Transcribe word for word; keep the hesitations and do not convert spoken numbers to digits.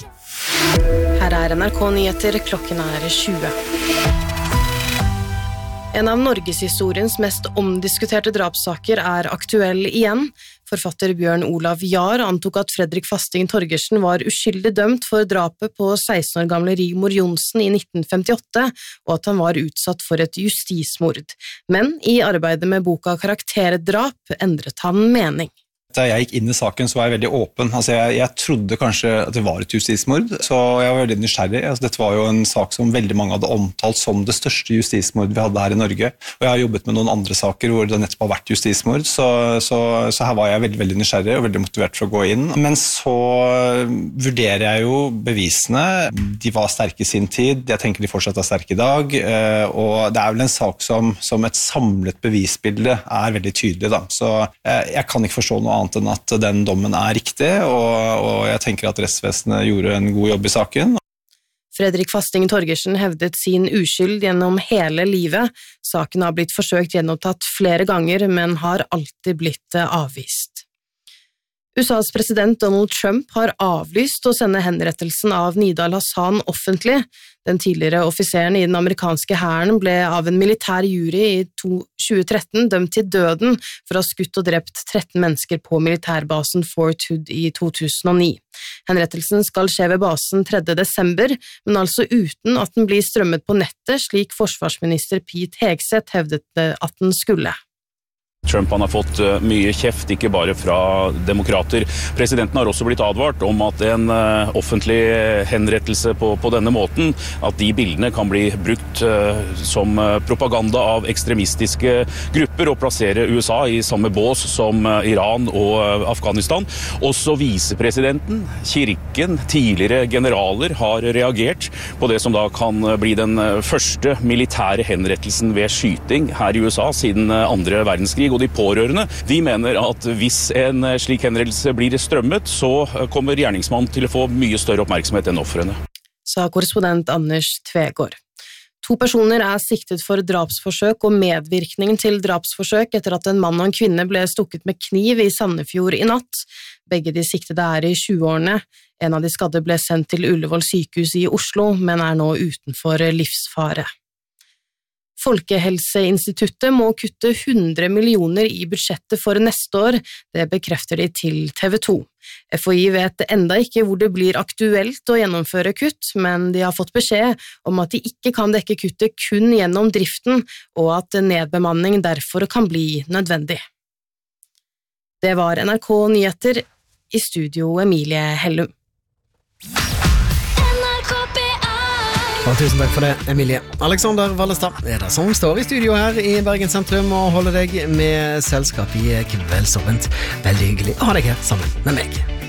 Her er N R K Nyheter, klokken er tjue. En av norgeshistoriens mest omdiskuterte drapssaker er aktuell igjen. Forfatter Bjørn Olav Jahr antok at Fredrik Fasting Torgersen var uskyldig dømt for drapet på seksten år gamle Rigmor Johnsen i nitten femtiåtte, og at han var utsatt for et justismord. Men i arbeidet med boka Karakterdrap endret han mening. Da jeg gikk inn i saken så var jeg veldig åpen. Altså jeg, jeg trodde kanskje at det var et justismord, så jeg var veldig nysgjerrig. Altså dette var jo en sak som veldig mange hadde omtalt som det største justismord vi hadde her i Norge. Og jeg har jobbet med noen andre saker hvor det nettopp har vært justismord, så, så, så her var jeg veldig, veldig nysgjerrig og veldig motivert for å gå inn. Men så vurderer jeg jo bevisene. De var sterke i sin tid, jeg tenker de fortsatt er sterke i dag, og det er vel en sak som, som et samlet bevisbilde er veldig tydelig da. Så jeg kan ikke forstå noe annet enn at den dommen er riktig, og, og jeg tenker at rettsvesenet gjorde en god jobb i saken. Fredrik Fasting Torgersen hevdet sin uskyld gjennom hele livet. Saken har blitt forsøkt gjenopptatt flere ganger, men har alltid blitt avvist. U S A's president Donald Trump har avlyst å sende henrettelsen av Nidal Hasan offentlig. Den tidligere offiseren i den amerikanske hæren ble av en militær jury i tjue tretten dømt til døden for å ha skutt og drept tretten mennesker på militærbasen Fort Hood i to tusen og ni. Henrettelsen skal skje ved basen tredje desember, men altså uten at den blir strømmet på nettet, slik forsvarsminister Pete Hegseth hevdet at den skulle. Trump han har fått mye kjeft, ikke bare fra demokrater. Presidenten har også blitt advart om at en offentlig henrettelse på, på denne måten, at de bildene kan bli brukt som propaganda av ekstremistiske grupper og plassere U S A i samme bås som Iran og Afghanistan. Også visepresidenten, kirken, tidligere generaler har reagert på det som da kan bli den første militære henrettelsen ved skyting her i U S A siden andre verdenskrig. Og de pårørende, de mener at hvis en slik henrettelse blir strømmet, så kommer gjerningsmannen til å få mye større oppmerksomhet enn ofrene. Sa korrespondent Anders Tvegård. To personer er siktet for drapsforsøk og medvirkning til drapsforsøk etter at en mann og en kvinne ble stukket med kniv i Sandefjord i natt. Begge de siktede er i tjueårene. En av de skadde ble sendt til Ullevål sykehus i Oslo, men er nå utenfor livsfare. Folkehelseinstituttet må kutte hundre millioner i budsjettet for neste år, det bekrefter de til T V to. F H I vet enda ikke hvor det blir aktuelt å gjennomføre kutt, men de har fått beskjed om at de ikke kan dekke kuttet kun gjennom driften, og at nedbemanning derfor kan bli nødvendig. Det var N R K Nyheter, i studio Emilie Hellum. Og tusen takk for det, Emilie. Alexander Vallestad er det som står i studio her i Bergen sentrum og holder deg med selskap i Kveldsåpent. Veldig hyggelig å ha deg her sammen med meg.